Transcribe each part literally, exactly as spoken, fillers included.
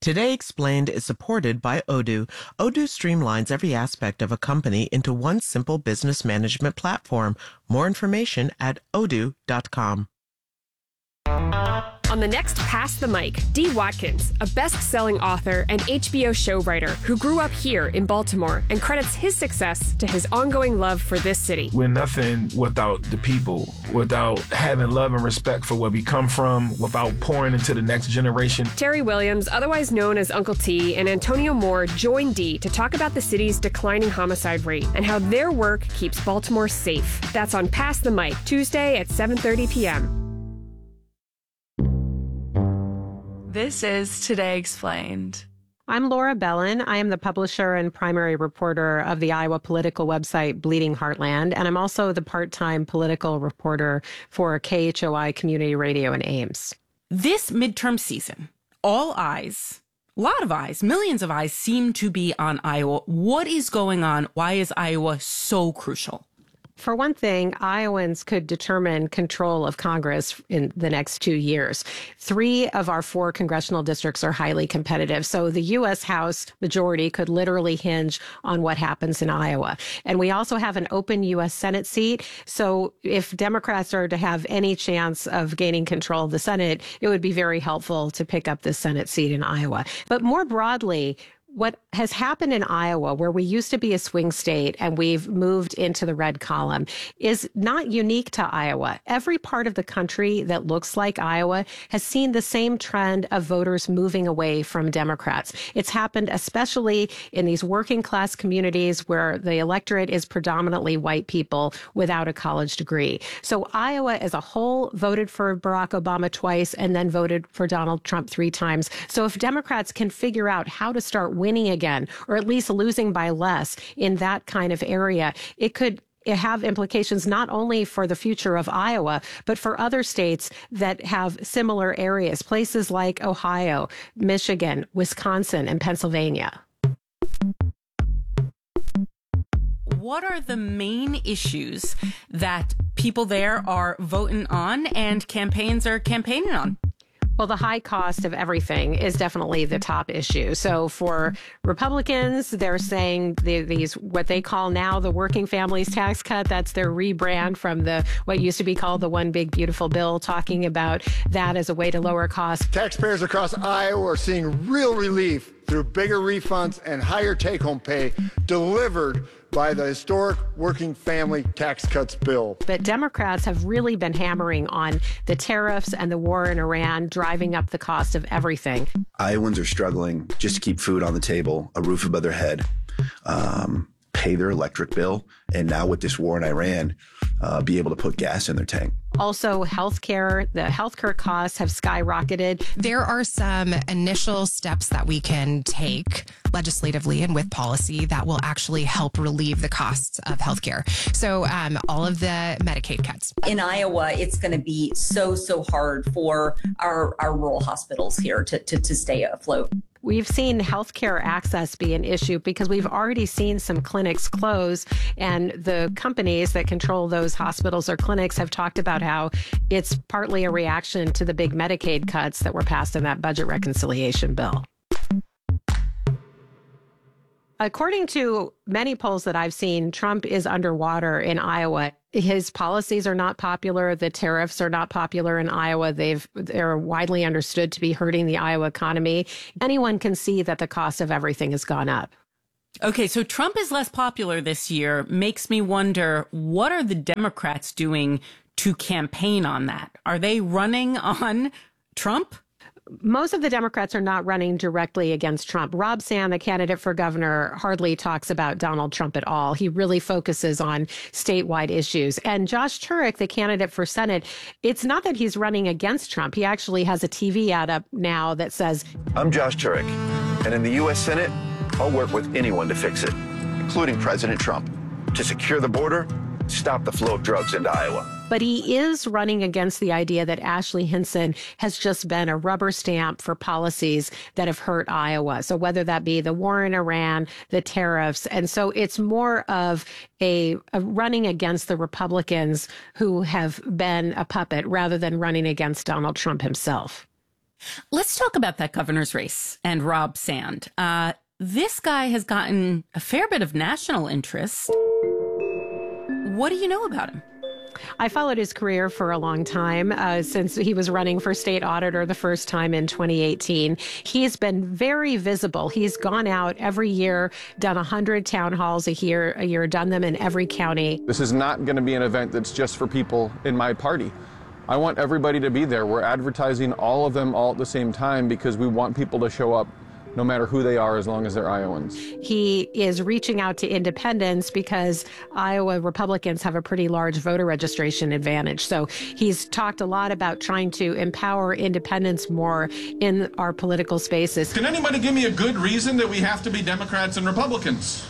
Today Explained is supported by Odoo. Odoo streamlines every aspect of a company into one simple business management platform. More information at odoo dot com. On the next Pass the Mic, Dee Watkins, a best-selling author and H B O show writer who grew up here in Baltimore and credits his success to his ongoing love for this city. We're nothing without the people, without having love and respect for where we come from, without pouring into the next generation. Terry Williams, otherwise known as Uncle T, and Antonio Moore joined Dee to talk about the city's declining homicide rate and how their work keeps Baltimore safe. That's on Pass the Mic, Tuesday at seven thirty p.m. This is Today Explained. I'm Laura Bellin. I am the publisher and primary reporter of the Iowa political website Bleeding Heartland, and I'm also the part-time political reporter for K H O I Community Radio in Ames. This midterm season, all eyes, a lot of eyes, millions of eyes seem to be on Iowa. What is going on? Why is Iowa so crucial? For one thing, Iowans could determine control of Congress in the next two years. Three of our four congressional districts are highly competitive, so the U S House majority could literally hinge on what happens in Iowa. And we also have an open U S Senate seat, so if Democrats are to have any chance of gaining control of the Senate, it would be very helpful to pick up this Senate seat in Iowa. But more broadly, what has happened in Iowa, where we used to be a swing state and we've moved into the red column, is not unique to Iowa. Every part of the country that looks like Iowa has seen the same trend of voters moving away from Democrats. It's happened especially in these working class communities where the electorate is predominantly white people without a college degree. So Iowa as a whole voted for Barack Obama twice and then voted for Donald Trump three times. So if Democrats can figure out how to start winning again, or at least losing by less in that kind of area, it could have implications not only for the future of Iowa, but for other states that have similar areas, places like Ohio, Michigan, Wisconsin, and Pennsylvania. What are the main issues that people there are voting on and campaigns are campaigning on? Well, the high cost of everything is definitely the top issue. So for Republicans, they're saying the, these, what they call now the working families tax cut, that's their rebrand from the, what used to be called the One Big Beautiful Bill, talking about that as a way to lower costs. Taxpayers across Iowa are seeing real relief through bigger refunds and higher take-home pay delivered by the historic working family tax cuts bill. But Democrats have really been hammering on the tariffs and the war in Iran, driving up the cost of everything. Iowans are struggling just to keep food on the table, a roof above their head, um, pay their electric bill, and now with this war in Iran, uh, be able to put gas in their tank. Also, healthcare, the healthcare costs have skyrocketed. There are some initial steps that we can take legislatively and with policy that will actually help relieve the costs of healthcare. So um, all of the Medicaid cuts. In Iowa, it's going to be so, so hard for our, our rural hospitals here to, to, to stay afloat. We've seen healthcare access be an issue because we've already seen some clinics close, and the companies that control those hospitals or clinics have talked about how it's partly a reaction to the big Medicaid cuts that were passed in that budget reconciliation bill. According to many polls that I've seen, Trump is underwater in Iowa. His policies are not popular. The tariffs are not popular in Iowa. They've, they're widely understood to be hurting the Iowa economy. Anyone can see that the cost of everything has gone up. Okay, so Trump is less popular this year. Makes me wonder, what are the Democrats doing to campaign on that? Are they running on Trump? Most of the Democrats are not running directly against Trump. Rob Sand, the candidate for governor, hardly talks about Donald Trump at all. He really focuses on statewide issues. And Josh Turek, the candidate for Senate, it's not that he's running against Trump. He actually has a T V ad up now that says, I'm Josh Turek, and in the U S Senate, I'll work with anyone to fix it, including President Trump, to secure the border, stop the flow of drugs into Iowa. But he is running against the idea that Ashley Hinson has just been a rubber stamp for policies that have hurt Iowa. So whether that be the war in Iran, the tariffs. And so it's more of a, a running against the Republicans who have been a puppet rather than running against Donald Trump himself. Let's talk about that governor's race and Rob Sand. Uh, this guy has gotten a fair bit of national interest. What do you know about him? I followed his career for a long time, uh, since he was running for state auditor the first time in twenty eighteen. He's been very visible. He's gone out every year, done one hundred town halls a year, a year, done them in every county. This is not going to be an event that's just for people in my party. I want everybody to be there. We're advertising all of them all at the same time because we want people to show up no matter who they are, as long as they're Iowans. He is reaching out to independents because Iowa Republicans have a pretty large voter registration advantage. So he's talked a lot about trying to empower independents more in our political spaces. Can anybody give me a good reason that we have to be Democrats and Republicans?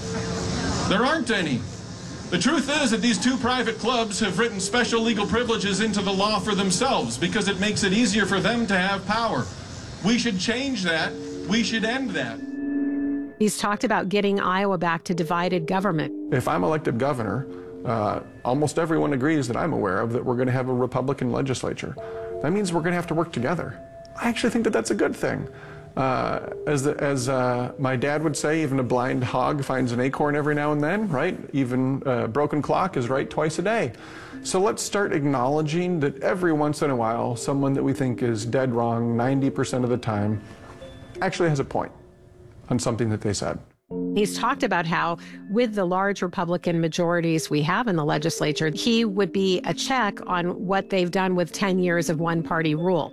There aren't any. The truth is that these two private clubs have written special legal privileges into the law for themselves because it makes it easier for them to have power. We should change that. We should end that. He's talked about getting Iowa back to divided government. If I'm elected governor, uh, almost everyone agrees that I'm aware of that we're going to have a Republican legislature. That means we're going to have to work together. I actually think that that's a good thing. Uh, as the, as uh, my dad would say, even a blind hog finds an acorn every now and then, right? Even a broken clock is right twice a day. So let's start acknowledging that every once in a while, someone that we think is dead wrong ninety percent of the time actually has a point on something that they said. He's talked about how, with the large Republican majorities we have in the legislature, he would be a check on what they've done with ten years of one-party rule.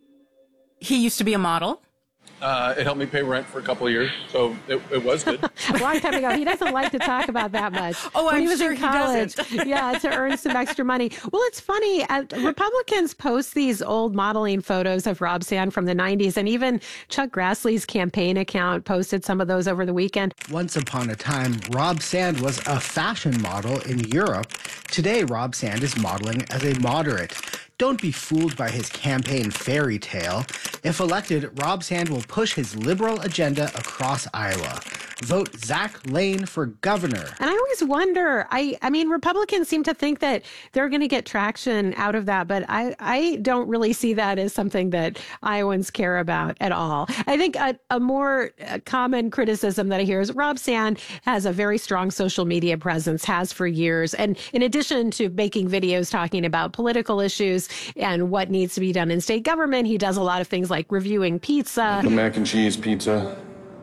He used to be a model. Uh, it helped me pay rent for a couple of years, so it, it was good. A long time ago. He doesn't like to talk about that much. Oh, when I'm he was sure in college, he doesn't. yeah, to earn some extra money. Well, it's funny. Uh, Republicans post these old modeling photos of Rob Sand from the nineties, and even Chuck Grassley's campaign account posted some of those over the weekend. Once upon a time, Rob Sand was a fashion model in Europe. Today, Rob Sand is modeling as a moderate. Don't be fooled by his campaign fairy tale. If elected, Rob Sand will push his liberal agenda across Iowa. Vote Zach Lane for governor. And I always wonder, I, I mean, Republicans seem to think that they're going to get traction out of that, but I, I don't really see that as something that Iowans care about at all. I think a, a more common criticism that I hear is Rob Sand has a very strong social media presence, has for years. And in addition to making videos talking about political issues and what needs to be done in state government, he does a lot of things like reviewing pizza. The mac and cheese pizza,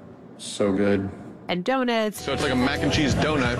so good. And donuts. So it's like a mac and cheese donut,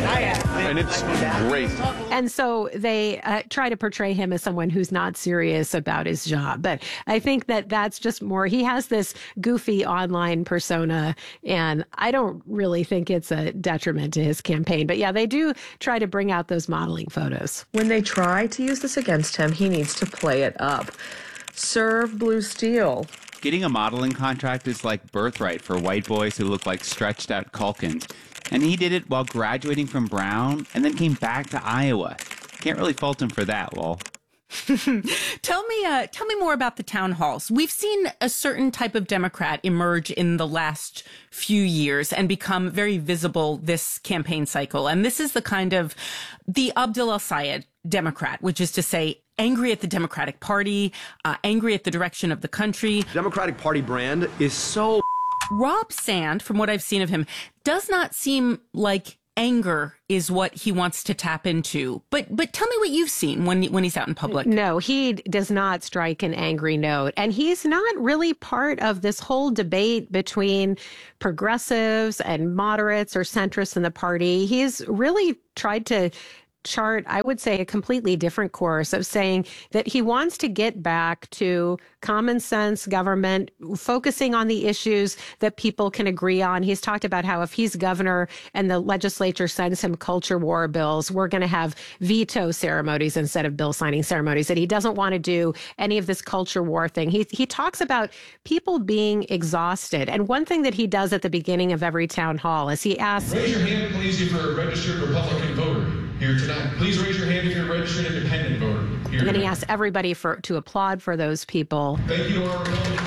and it's great. And so they uh, try to portray him as someone who's not serious about his job. But I think that that's just more, he has this goofy online persona, and I don't really think it's a detriment to his campaign. But yeah, they do try to bring out those modeling photos. When they try to use this against him, he needs to play it up. Serve Blue Steel. Getting a modeling contract is like birthright for white boys who look like stretched out Culkins. And he did it while graduating from Brown and then came back to Iowa. Can't really fault him for that, lol. tell me, uh, tell me more about the town halls. We've seen a certain type of Democrat emerge in the last few years and become very visible this campaign cycle. And this is the kind of the Abdul El-Sayed Democrat, which is to say, angry at the Democratic Party, uh, angry at the direction of the country. Democratic Party brand is so... Rob Sand, from what I've seen of him, does not seem like anger is what he wants to tap into. But but tell me what you've seen when when he's out in public. No, he does not strike an angry note. And he's not really part of this whole debate between progressives and moderates or centrists in the party. He's really tried to chart, I would say, a completely different course of saying that he wants to get back to common sense government, focusing on the issues that people can agree on. He's talked about how if he's governor and the legislature sends him culture war bills, we're going to have veto ceremonies instead of bill signing ceremonies, that he doesn't want to do any of this culture war thing. He, he talks about people being exhausted. And one thing that he does at the beginning of every town hall is he asks, raise your hand, please, if you're a registered Republican voter here tonight. Please raise your hand if you're a registered independent voter here and then tonight. he asks everybody for to applaud for those people. Thank you to our Republican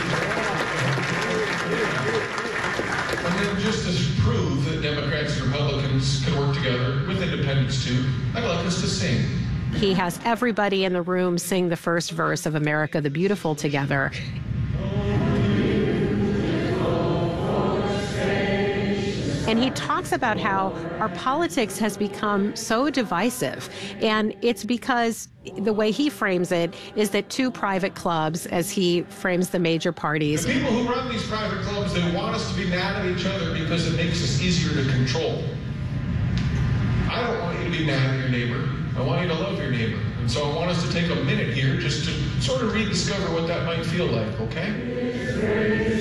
And then just to prove that Democrats and Republicans can work together with independents too, I'd like us to sing. He has everybody in the room sing the first verse of America the Beautiful together. And he talks about how our politics has become so divisive. And it's because the way he frames it is that two private clubs, as he frames the major parties. The people who run these private clubs, they want us to be mad at each other because it makes us easier to control. I don't want you to be mad at your neighbor. I want you to love your neighbor. And so I want us to take a minute here just to sort of rediscover what that might feel like, okay?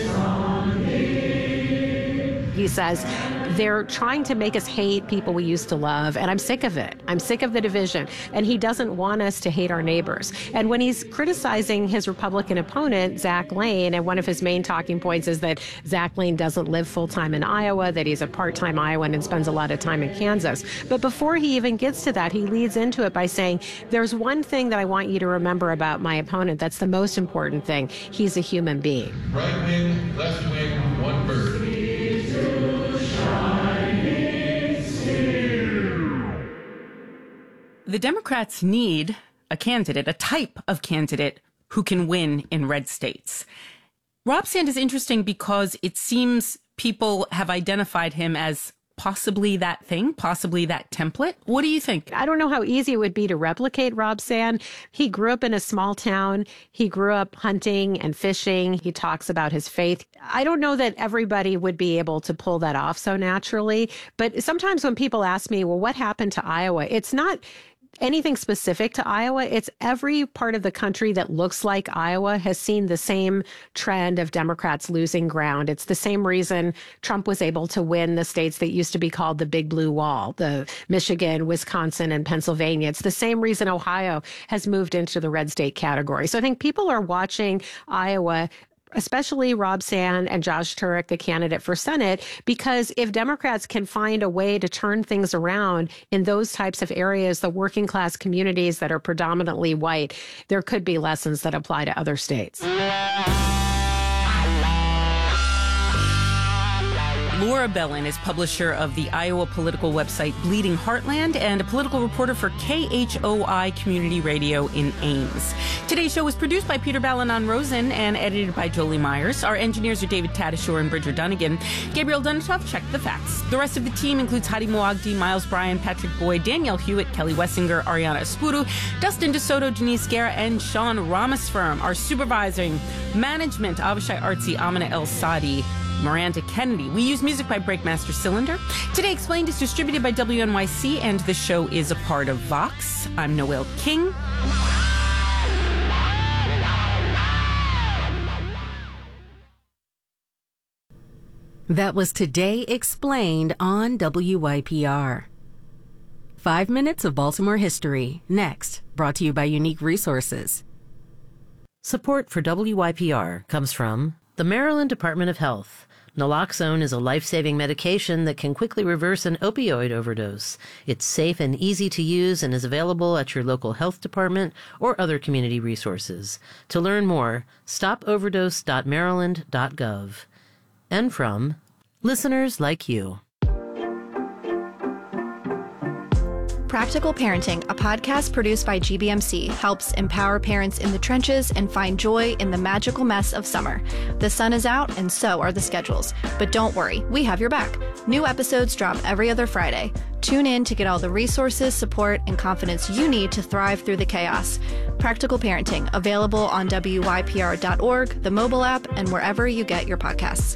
He says, they're trying to make us hate people we used to love, and I'm sick of it. I'm sick of the division. And he doesn't want us to hate our neighbors. And when he's criticizing his Republican opponent, Zach Lane, and one of his main talking points is that Zach Lane doesn't live full-time in Iowa, that he's a part-time Iowan and spends a lot of time in Kansas. But before he even gets to that, he leads into it by saying, there's one thing that I want you to remember about my opponent. That's the most important thing. He's a human being. Right wing, left wing, one bird. The Democrats need a candidate, a type of candidate who can win in red states. Rob Sand is interesting because it seems people have identified him as possibly that thing, possibly that template. What do you think? I don't know how easy it would be to replicate Rob Sand. He grew up in a small town. He grew up hunting and fishing. He talks about his faith. I don't know that everybody would be able to pull that off so naturally. But sometimes when people ask me, well, what happened to Iowa? It's not anything specific to Iowa. It's every part of the country that looks like Iowa has seen the same trend of Democrats losing ground. It's the same reason Trump was able to win the states that used to be called the Big Blue Wall, the Michigan, Wisconsin, and Pennsylvania. It's the same reason Ohio has moved into the red state category. So I think people are watching Iowa, especially Rob Sand and Josh Turek, the candidate for Senate, because if Democrats can find a way to turn things around in those types of areas, the working class communities that are predominantly white, there could be lessons that apply to other states. Laura Bellin is publisher of the Iowa political website Bleeding Heartland and a political reporter for K H O I Community Radio in Ames. Today's show was produced by Peter Balanon-Rosen and edited by Jolie Myers. Our engineers are David Tadashore and Bridger Dunnigan. Gabriel Dunatoff checked the facts. The rest of the team includes Heidi Moagdi, Miles Bryan, Patrick Boyd, Danielle Hewitt, Kelly Wessinger, Ariana Espuru, Dustin DeSoto, Denise Guerra, and Sean Ramasfirm. Our supervising management, Avishai Artsy, Amina El Sadi, Miranda Kennedy. We use music by Breakmaster Cylinder. Today Explained is distributed by W N Y C, and the show is a part of Vox. I'm Noel King. That was Today Explained on W Y P R. Five minutes of Baltimore history. Next, brought to you by Unique Resources. Support for W Y P R comes from the Maryland Department of Health. Naloxone is a life-saving medication that can quickly reverse an opioid overdose. It's safe and easy to use and is available at your local health department or other community resources. To learn more, stop overdose dot maryland dot gov. And from listeners like you. Practical Parenting, a podcast produced by G B M C, helps empower parents in the trenches and find joy in the magical mess of summer. The sun is out and so are the schedules. But don't worry, we have your back. New episodes drop every other Friday. Tune in to get all the resources, support, and confidence you need to thrive through the chaos. Practical Parenting, available on W Y P R dot org, the mobile app, and wherever you get your podcasts.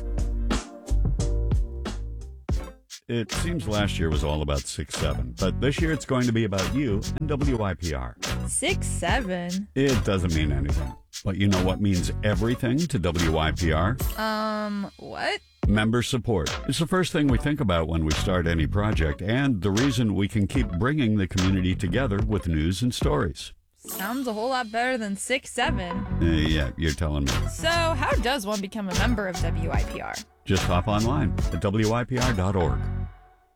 It seems last year was all about six seven, but this year it's going to be about you and W Y P R. six seven? It doesn't mean anything. But you know what means everything to W Y P R? Um, what? Member support. It's the first thing we think about when we start any project, and the reason we can keep bringing the community together with news and stories. Sounds a whole lot better than six seven. Uh, yeah, you're telling me. So how does one become a member of W Y P R? Just hop online at W Y P R dot org.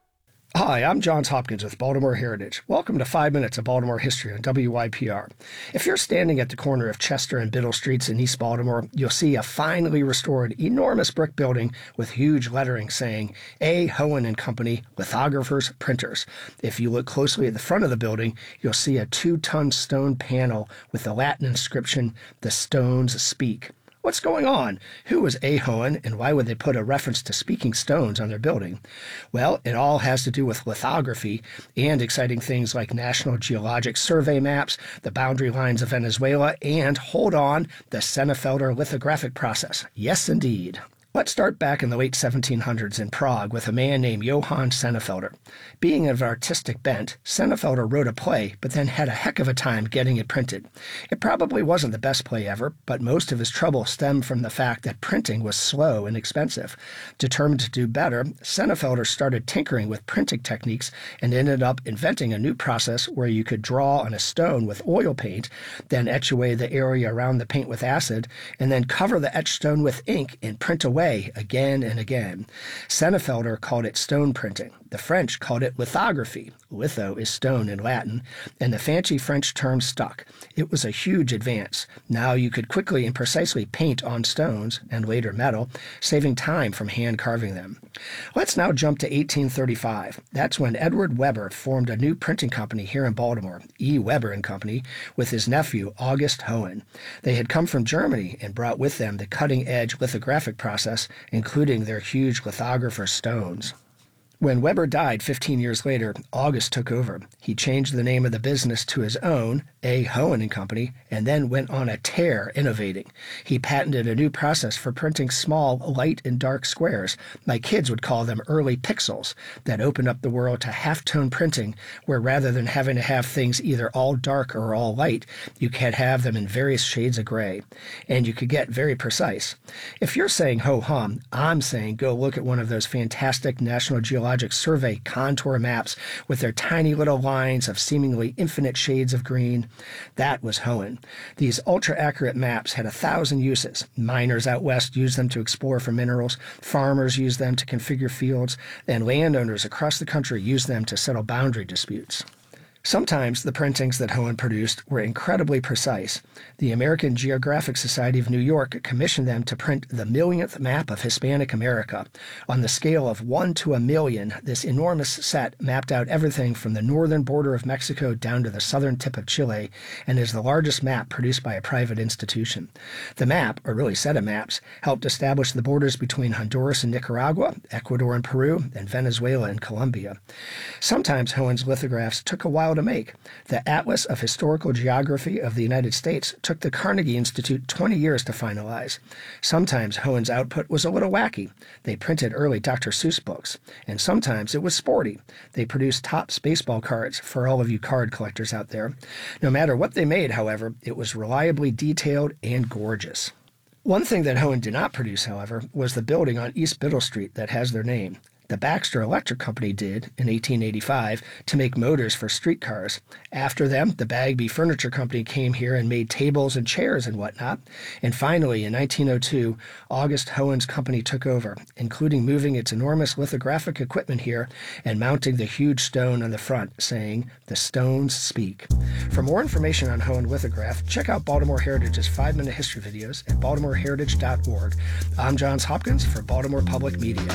Hi, I'm Johns Hopkins with Baltimore Heritage. Welcome to five minutes of Baltimore History on W Y P R. If you're standing at the corner of Chester and Biddle Streets in East Baltimore, you'll see a finely restored, enormous brick building with huge lettering saying A. Hohen and Company, Lithographers, Printers. If you look closely at the front of the building, you'll see a two-ton stone panel with the Latin inscription, "The Stones Speak." What's going on? Who was A. Hohen, and why would they put a reference to speaking stones on their building? Well, it all has to do with lithography and exciting things like National Geologic Survey maps, the boundary lines of Venezuela, and, hold on, the Senefelder lithographic process. Yes, indeed. Let's start back in the late seventeen hundreds in Prague with a man named Johann Senefelder. Being of artistic bent, Senefelder wrote a play, but then had a heck of a time getting it printed. It probably wasn't the best play ever, but most of his trouble stemmed from the fact that printing was slow and expensive. Determined to do better, Senefelder started tinkering with printing techniques and ended up inventing a new process where you could draw on a stone with oil paint, then etch away the area around the paint with acid, and then cover the etched stone with ink and print away again and again. Senefelder called it stone printing. The French called it lithography. Litho is stone in Latin, and the fancy French term stuck. It was a huge advance. Now you could quickly and precisely paint on stones, and later metal, saving time from hand carving them. Let's now jump to eighteen thirty-five. That's when Edward Weber formed a new printing company here in Baltimore, E. Weber and Company, with his nephew, August Hohen. They had come from Germany and brought with them the cutting-edge lithographic process, including their huge lithographer stones. When Weber died fifteen years later, August took over. He changed the name of the business to his own, A. Hohen and Company, and then went on a tear innovating. He patented a new process for printing small light and dark squares. My kids would call them early pixels, that opened up the world to half-tone printing, where rather than having to have things either all dark or all light, you could have them in various shades of gray. And you could get very precise. If you're saying ho-hum, I'm saying go look at one of those fantastic National Geologic Survey contour maps with their tiny little lines of seemingly infinite shades of green. That was Hohen. These ultra-accurate maps had a thousand uses. Miners out west used them to explore for minerals, farmers used them to configure fields, and landowners across the country used them to settle boundary disputes. Sometimes the printings that Hohen produced were incredibly precise. The American Geographic Society of New York commissioned them to print the millionth map of Hispanic America. On the scale of one to a million, this enormous set mapped out everything from the northern border of Mexico down to the southern tip of Chile, and is the largest map produced by a private institution. The map, or really set of maps, helped establish the borders between Honduras and Nicaragua, Ecuador and Peru, and Venezuela and Colombia. Sometimes Hohen's lithographs took a while to make. The Atlas of Historical Geography of the United States took the Carnegie Institute twenty years to finalize. Sometimes Hohen's output was a little wacky. They printed early Doctor Seuss books. And sometimes it was sporty. They produced Topps baseball cards for all of you card collectors out there. No matter what they made, however, it was reliably detailed and gorgeous. One thing that Hohen did not produce, however, was the building on East Biddle Street that has their name. The Baxter Electric Company did, in eighteen eighty-five, to make motors for streetcars. After them, the Bagby Furniture Company came here and made tables and chairs and whatnot. And finally, in nineteen oh two, August Hohen's company took over, including moving its enormous lithographic equipment here and mounting the huge stone on the front, saying, "The Stones Speak." For more information on Hohen lithograph, check out Baltimore Heritage's five-minute history videos at baltimore heritage dot org. I'm Johns Hopkins for Baltimore Public Media.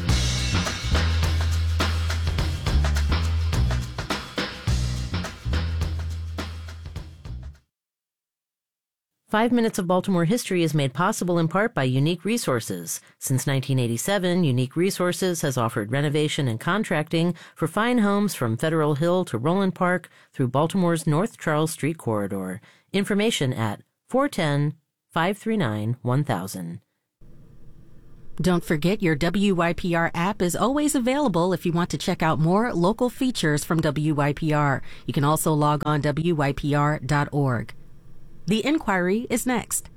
Five Minutes of Baltimore History is made possible in part by Unique Resources. Since nineteen eighty-seven, Unique Resources has offered renovation and contracting for fine homes from Federal Hill to Roland Park through Baltimore's North Charles Street corridor. Information at four one zero, five three nine, one thousand. Don't forget your W Y P R app is always available if you want to check out more local features from W Y P R. You can also log on W Y P R dot org. The Inquiry is next.